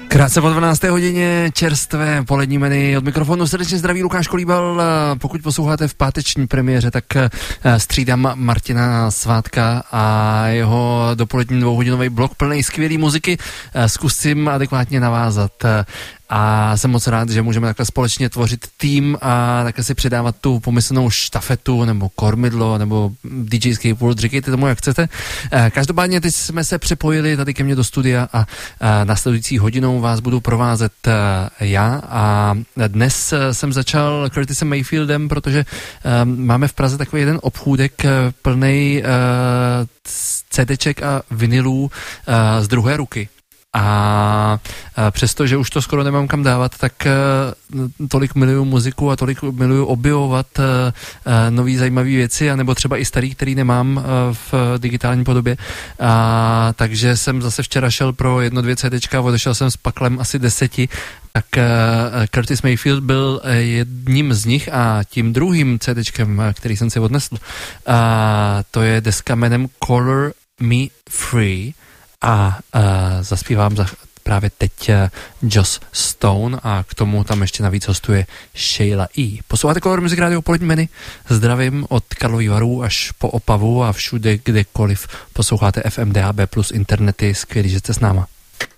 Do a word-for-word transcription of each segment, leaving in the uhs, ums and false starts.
Krátce po dvanácté hodině čerstvé polední menu. Od mikrofonu srdečně zdraví Lukáš Kolíbal. Pokud posloucháte v páteční premiéře, tak střídám Martina Svátka a jeho dopolední dvouhodinový blok plný skvělý muziky. Zkusím adekvátně navázat. A jsem moc rád, že můžeme takhle společně tvořit tým a takhle si předávat tu pomyslnou štafetu nebo kormidlo nebo DJský pult, říkejte tomu, jak chcete. Každopádně teď jsme se přepojili tady ke mně do studia a následující hodinou vás budu provázet já a dnes jsem začal Curtisem Mayfieldem, protože máme v Praze takový jeden obchůdek plnej CDček a vinylů z druhé ruky. A přesto, že už to skoro nemám kam dávat, tak tolik miluju muziku a tolik miluju objevovat nový zajímavý věci, anebo třeba i starý, který nemám v digitální podobě. A takže jsem zase včera šel pro jedno, dvě CDčka, odešel jsem s paklem asi deseti, tak Curtis Mayfield byl jedním z nich a tím druhým CDčkem, který jsem si odnesl, a to je deska jménem Color Me Free. A uh, zaspívám za právě teď uh, Joss Stone a k tomu tam ještě navíc hostuje Sheila E. Posloucháte Color Music Radio polední menu. Zdravím od Karlových Varů až po Opavu a všude, kdekoliv posloucháte F M, D A B plus, internety. Skvělý, že jste s náma.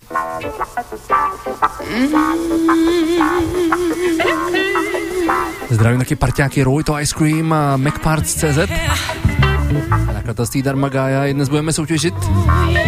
Zdravím taky parťáky Royto Ice Cream a MacParts tečka cé zet. Nakladatelství Darma Gaia, dnes budeme soutěžit